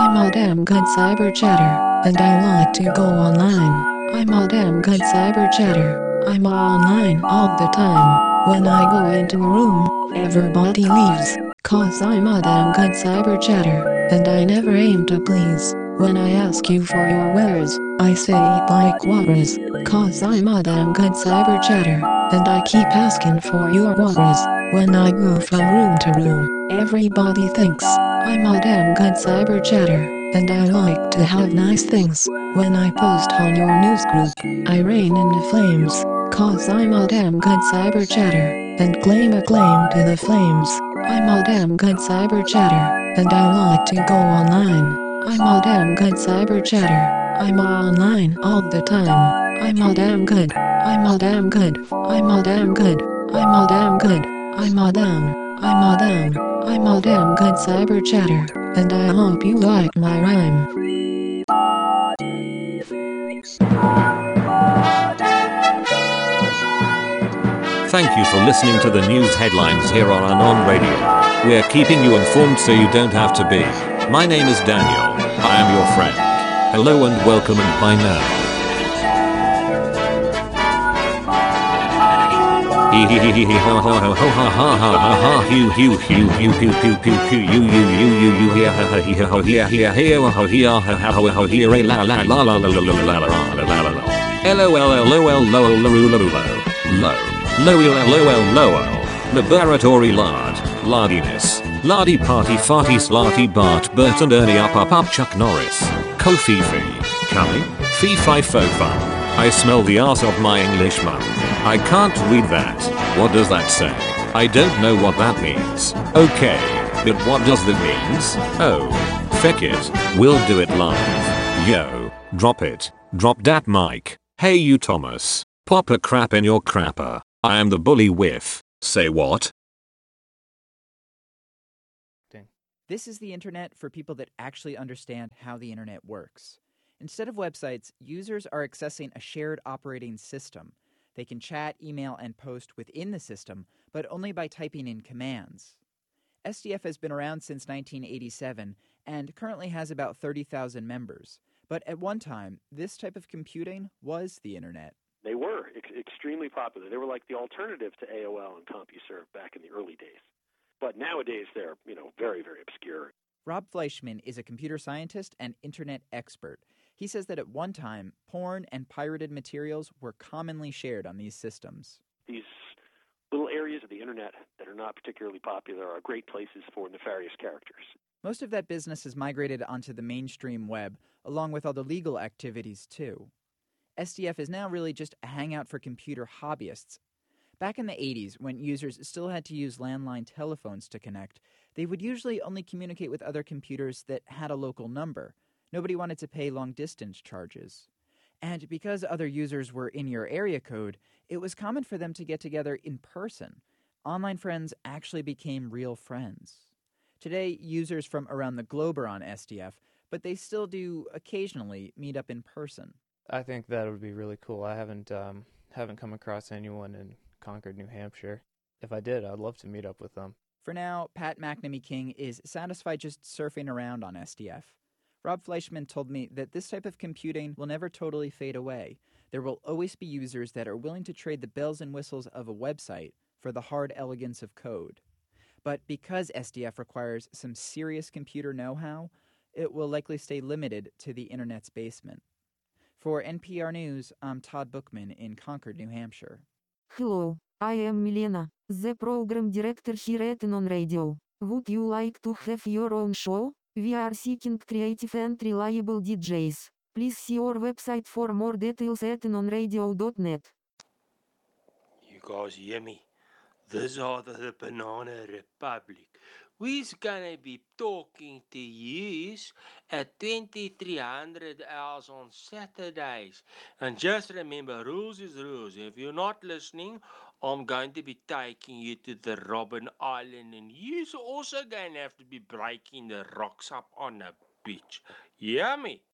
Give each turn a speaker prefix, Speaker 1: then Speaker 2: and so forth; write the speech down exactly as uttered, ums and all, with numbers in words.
Speaker 1: I'm a damn good cyber chatter, and I like to go online. I'm a damn good cyber chatter. I'm online all the time. When I go into a room, everybody leaves. Cause I'm a damn good cyber chatter, and I never aim to please. When I ask you for your wares, I say like waters. Cause I'm a damn good cyber chatter, and I keep asking for your waters. When I go from room to room, everybody thinks I'm a damn good cyber chatter, and I like to have nice things. When I post on your news group, I rain into flames, cause I'm a damn good cyber chatter, and claim a claim to the flames. I'm a damn good cyber chatter, and I like to go online. I'm a damn good cyber chatter. I'm online all the time. I'm a damn good. I'm a damn good. I'm a damn good. I'm a damn good. I'm a damn. I'm a damn. I'm a damn good cyber chatter, and I hope you like my rhyme.
Speaker 2: Thank you for listening to the news headlines here on Anon Radio. We're keeping you informed so you don't have to be. My name is Daniel. I am your friend. Hello and welcome, and bye now. Hee hee hee hee hee ho ho ho ho ha ha ha ha ha hu hu hu hu hu hu hu hu you you you you you here ha ha here ho here here here ho here ho ho ho here la la la la la la la la la la la L O L L O L L O L L low low low low laboratory lard lardiness lardy party farty slarty Bart Bert and Ernie up up up Chuck Norris Kofi fee Cummy fee fi fo fum I smell the ass of my English mum. I can't read that. What does that say? I don't know what that means. Okay, but what does that means? Oh, feck it. We'll do it live. Yo, drop it. Drop that mic. Hey you Thomas. Pop a crap in your crapper. I am the bully whiff. Say what?
Speaker 3: This is the internet for people that actually understand how the internet works. Instead of websites, users are accessing a shared operating system. They can chat, email, and post within the system, but only by typing in commands. S D F has been around since nineteen eighty-seven and currently has about thirty thousand members. But at one time, this type of computing was the internet.
Speaker 4: They were ex- extremely popular. They were like the alternative to A O L and CompuServe back in the early days. But nowadays, they're, you know, very, very obscure.
Speaker 3: Rob Fleischman is a computer scientist and internet expert. He says that at one time, porn and pirated materials were commonly shared on these systems.
Speaker 4: These little areas of the internet that are not particularly popular are great places for nefarious characters.
Speaker 3: Most of that business has migrated onto the mainstream web, along with other legal activities, too. S D F is now really just a hangout for computer hobbyists. Back in the eighties, when users still had to use landline telephones to connect, they would usually only communicate with other computers that had a local number. Nobody wanted to pay long-distance charges. And because other users were in your area code, it was common for them to get together in person. Online friends actually became real friends. Today, users from around the globe are on S D F, but they still do occasionally meet up in person.
Speaker 5: I think that would be really cool. I haven't um, haven't come across anyone in Concord, New Hampshire. If I did, I'd love to meet up with them.
Speaker 3: For now, Pat McNamee King is satisfied just surfing around on S D F. Rob Fleischman told me that this type of computing will never totally fade away. There will always be users that are willing to trade the bells and whistles of a website for the hard elegance of code. But because S D F requires some serious computer know-how, it will likely stay limited to the internet's basement. For N P R News, I'm Todd Bookman in Concord, New Hampshire.
Speaker 6: Hello, I am Milena, the program director here at Anon Radio. Would you like to have your own show? We are seeking creative and reliable D Js. Please see our website for more details at anon radio dot net.
Speaker 7: You guys hear me? This are the Banana Republic. We're gonna be talking to you at twenty-three hundred hours on Saturdays. And just remember, rules is rules. If you're not listening, I'm going to be taking you to the Robben Island, and you're also going to have to be breaking the rocks up on the beach. Hear me?